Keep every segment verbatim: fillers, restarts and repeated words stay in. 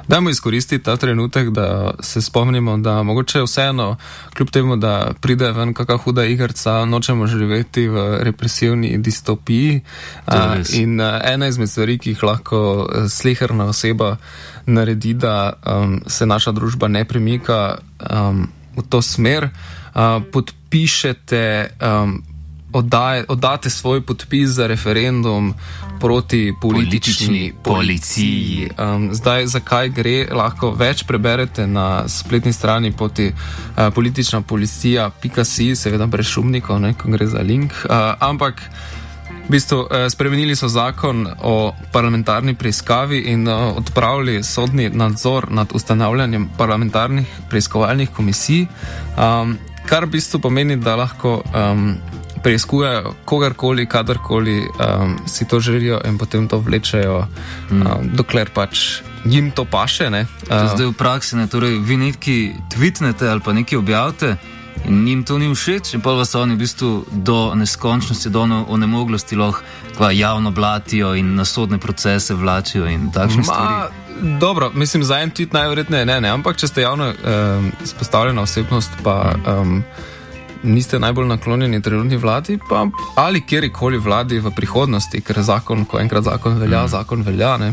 dajmo izkoristiti ta trenutek, da se spomnimo, da mogoče vseeno, kljub temu, da pride ven kakšna huda igrca, nočemo živeti v represivni distopiji. Uh, in uh, ena izmed stvari, ki jih lahko sleherna oseba naredi, da um, se naša družba ne premika um, v to smer, uh, podpišete, um, oddaj, oddate svoj podpis za referendum proti politični policiji. Um, zdaj, zakaj gre, lahko več preberete na spletni strani poti uh, politična policija pika si, seveda brez šumnikov, ne, ko gre za link, uh, ampak v bistvu uh, spremenili so zakon o parlamentarni preiskavi in uh, odpravili sodni nadzor nad ustanavljanjem parlamentarnih preiskovalnih komisij, um, kar v bistvu pomeni, da lahko um, preiskujejo kogarkoli, kadarkoli um, si to želijo in potem to vlečejo, um, mm. dokler pač jim to paše. Ne? Uh, zdaj v praksi, ne, torej vi nekaj tweetnete ali pa nekaj objavite in njim to ni všeč in pa vas oni v bistvu do neskončnosti, do onemoglosti lahko javno blatijo in na sodne procese vlačijo in takšne Ma, stvari. Dobro, mislim, za en tweet najverjetneje ne, ne, ampak če ste javno um, izpostavljena osebnost, pa um, niste najbolj naklonjeni trenutni vladi, pa ali kjerikoli vladi v prihodnosti, ker zakon, ko enkrat zakon velja, mm. zakon velja, ne,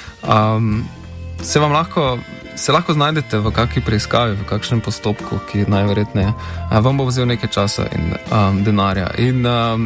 um, se vam lahko, se lahko znajdete v kakšni preiskavi, v kakšnem postopku, ki najverjetneje uh, vam bo vzel nekaj časa in um, denarja. In um,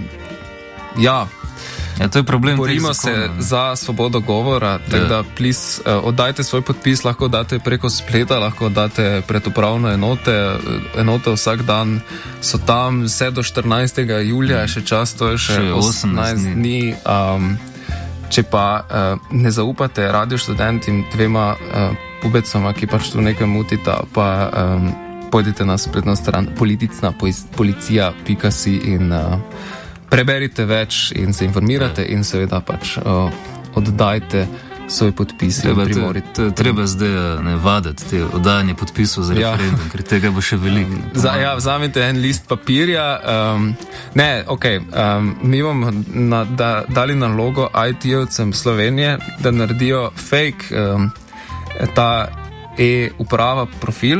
ja, Ja, to je problem. Borimo se za svobodo govora, tako da please, uh, oddajte svoj podpis, lahko date preko spleta, lahko date pred upravno enote, enote vsak dan so tam, vse do štirinajstega julija je še čas, to je še, še osemnajst dni. Um, če pa uh, ne zaupate Radio Študent in dvema uh, pubecama, ki pač tu nekaj mutita, pa um, pojdite na spletno stran politicna policija pika si in uh, preberite več in se informirate in seveda pač uh, oddajte svoj podpis. Treba, te, te, treba zdaj ne vaditi te oddajanje podpisov za referendum, ja. Ker tega bo še veliko. Za, ja, vzamite en list papirja. Um, ne, ok, um, mi bomo na, da, dali nalogo I T-ovcem Slovenije, da naredijo fake um, ta e-uprava profil,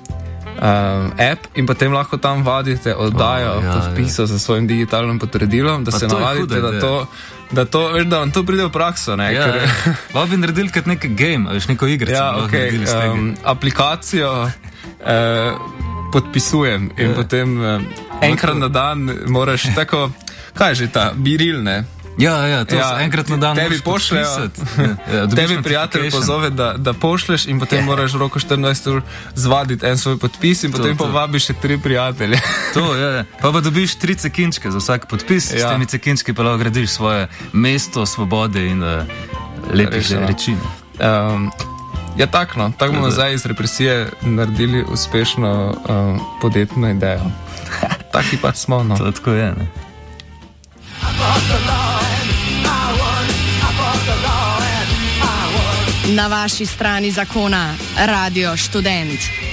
Um, app in potem lahko tam vadite oddajo oh, ja, podpisov ja. za svojim digitalnim potrdilom, da pa se navadite, da to, da to, veš, da vam to pride v prakso, ne? Ja, ker... ja. bi naredili kot nek game, veš, neko igrico. Ja, ok, um, aplikacijo uh, podpisujem in ja. potem uh, enkrat na dan moraš tako, kaj je že ta, biril, ne? Ja, ja, to ja, enkrat na dan tebi pošljajo, ja, tebi prijatelj pozove, da, da pošleš in potem yeah. moraš v roku štirinajst ur zvaditi en svoj podpis in to, potem povabiš še tri prijatelje. To, ja, ja. Pa pa dobiš tri cekinčke za vsak podpis, ja. S temi cekinčki pa lahko gradiš svoje mesto svobode in uh, lepih reči. Um, ja, tak no, tako bomo zdaj iz represije naredili uspešno um, podjetno idejo. Taki pač smo, no. To tako je, ne. Na vaši strani zakona Radio Študent.